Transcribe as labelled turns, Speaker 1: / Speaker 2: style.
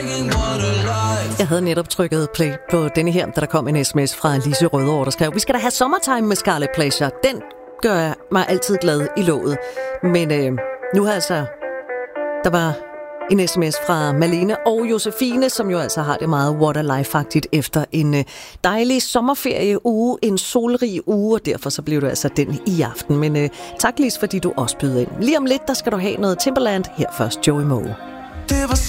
Speaker 1: Jeg havde netop trykket play på denne her, da der kom en sms fra Lise Rødovre, der skrev: vi skal da have Summertime med Scarlet Pleasure. Den gør mig altid glad i låget. Men nu har altså... Der var en sms fra Malene og Josefine, som jo altså har det meget waterlife-agtigt efter en dejlig sommerferieuge, en solrig uge, og derfor så blev det altså den i aften. Men tak, Lise, fordi du også byder ind. Lige om lidt, der skal du have noget Timbaland. Her først Joey Moe.
Speaker 2: Det var